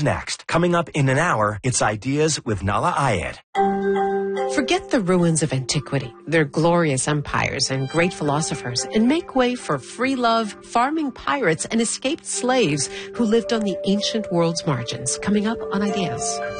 next. Coming up in an hour, it's Ideas with Nala Ayed. Forget the ruins of antiquity, their glorious empires and great philosophers, and make way for free love, farming pirates, and escaped slaves who lived on the ancient world's margins. Coming up on Ideas.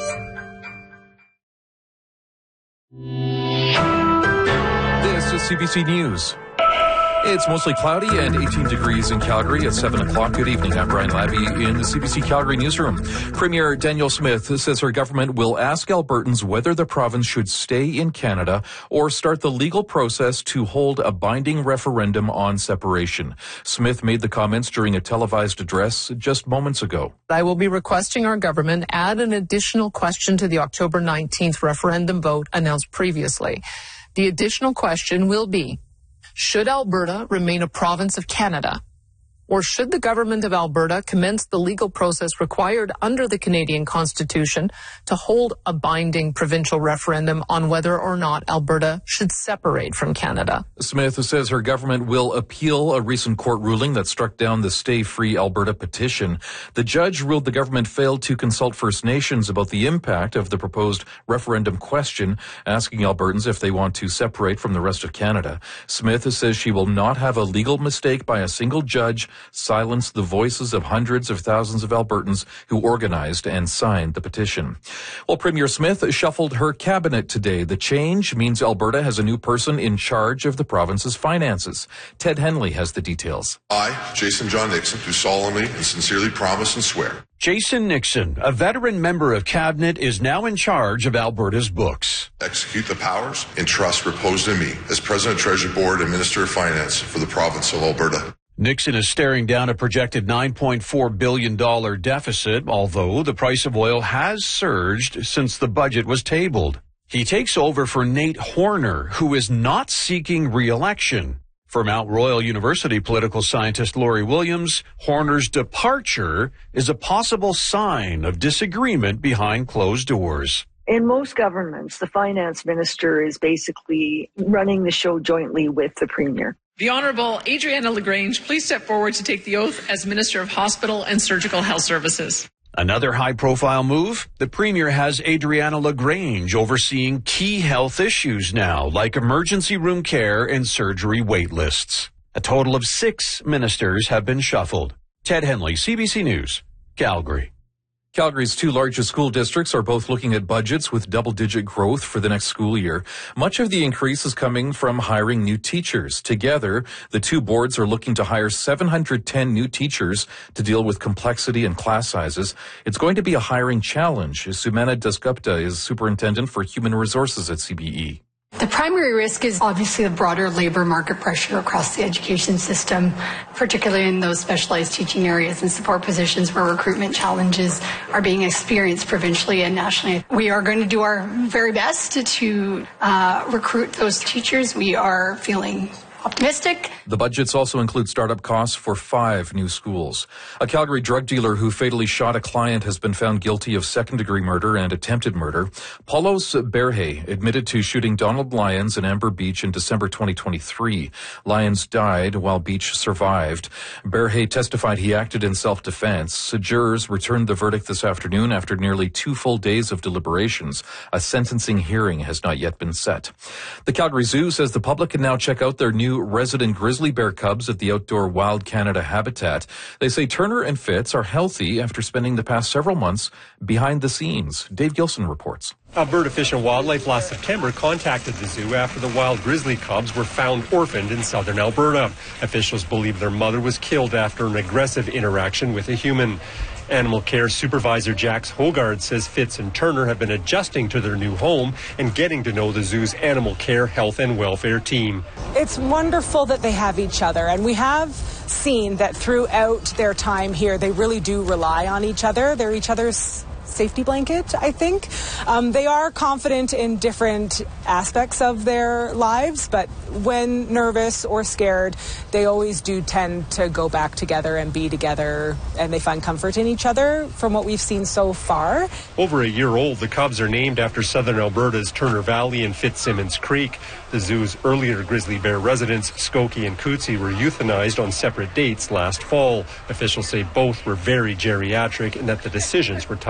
This is CBC News. It's mostly cloudy and 18 degrees in Calgary at 7 o'clock. Good evening. I'm Brian Labby in the CBC Calgary newsroom. Premier Danielle Smith says her government will ask Albertans whether the province should stay in Canada or start the legal process to hold a binding referendum on separation. Smith made the comments during a televised address just moments ago. I will be requesting our government add an additional question to the October 19th referendum vote announced previously. The additional question will be, should Alberta remain a province of Canada, or should the government of Alberta commence the legal process required under the Canadian Constitution to hold a binding provincial referendum on whether or not Alberta should separate from Canada? Smith says her government will appeal a recent court ruling that struck down the Stay Free Alberta petition. The judge ruled the government failed to consult First Nations about the impact of the proposed referendum question, asking Albertans if they want to separate from the rest of Canada. Smith says she will not have a legal mistake by a single judge silence the voices of hundreds of thousands of Albertans who organized and signed the petition. Well, Premier Smith shuffled her cabinet today. The change means Alberta has a new person in charge of the province's finances. Ted Henley has the details. I, Jason John Nixon, do solemnly and sincerely promise and swear. Jason Nixon, a veteran member of Cabinet, is now in charge of Alberta's books. Execute the powers and trust reposed in me as President, Treasury Board, and Minister of Finance for the province of Alberta. Nixon is staring down a projected $9.4 billion deficit, although the price of oil has surged since the budget was tabled. He takes over for Nate Horner, who is not seeking re-election. For Mount Royal University political scientist Lori Williams, Horner's departure is a possible sign of disagreement behind closed doors. In most governments, the finance minister is basically running the show jointly with the premier. The Honourable Adriana LaGrange, please step forward to take the oath as Minister of Hospital and Surgical Health Services. Another high-profile move, the Premier has Adriana LaGrange overseeing key health issues now, like emergency room care and surgery wait lists. A total of 6 ministers have been shuffled. Ted Henley, CBC News, Calgary. Calgary's 2 largest school districts are both looking at budgets with double-digit growth for the next school year. Much of the increase is coming from hiring new teachers. Together, the 2 boards are looking to hire 710 new teachers to deal with complexity and class sizes. It's going to be a hiring challenge. Sumana Dasgupta is superintendent for human resources at CBE. The primary risk is obviously the broader labor market pressure across the education system, particularly in those specialized teaching areas and support positions where recruitment challenges are being experienced provincially and nationally. We are going to do our very best to recruit those teachers. We are feeling optimistic. The budgets also include startup costs for 5 new schools. A Calgary drug dealer who fatally shot a client has been found guilty of second-degree murder and attempted murder. Paulos Berhe admitted to shooting Donald Lyons in Amber Beach in December 2023. Lyons died while Beach survived. Berhe testified he acted in self-defense. Jurors returned the verdict this afternoon after nearly 2 full days of deliberations. A sentencing hearing has not yet been set. The Calgary Zoo says the public can now check out their new resident grizzly bear cubs at the outdoor Wild Canada habitat. They say Turner and Fitz are healthy after spending the past several months behind the scenes. Dave Gilson reports. Alberta Fish and Wildlife last September contacted the zoo after the wild grizzly cubs were found orphaned in southern Alberta. Officials believe their mother was killed after an aggressive interaction with a human. Animal Care Supervisor Jax Hogard says Fitz and Turner have been adjusting to their new home and getting to know the zoo's animal care, health and welfare team. It's wonderful that they have each other, and we have seen that throughout their time here, they really do rely on each other. They're each other's safety blanket, I think. They are confident in different aspects of their lives, but when nervous or scared, they always do tend to go back together and be together, and they find comfort in each other from what we've seen so far. Over a year old, the cubs are named after southern Alberta's Turner Valley and Fitzsimmons Creek. The zoo's earlier grizzly bear residents, Skokie and Cootsie, were euthanized on separate dates last fall. Officials say both were very geriatric and that the decisions were tied